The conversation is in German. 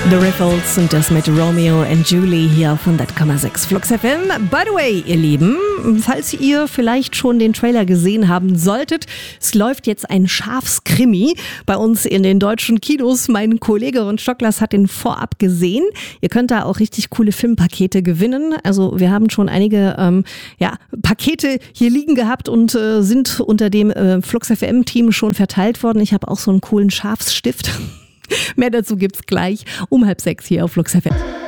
The Riffles und das mit Romeo and Julie hier auf 100,6 Flux FM. By the way, ihr Lieben, falls ihr vielleicht schon den Trailer gesehen haben solltet, es läuft jetzt ein Schafskrimi bei uns in den deutschen Kinos. Mein Kollege Ron Stocklas hat den vorab gesehen. Ihr könnt da auch richtig coole Filmpakete gewinnen. Also wir haben schon einige Pakete hier liegen gehabt und sind unter dem Flux FM-Team schon verteilt worden. Ich habe auch so einen coolen Schafsstift. Mehr dazu gibt's gleich um 5:30 hier auf Flux FM.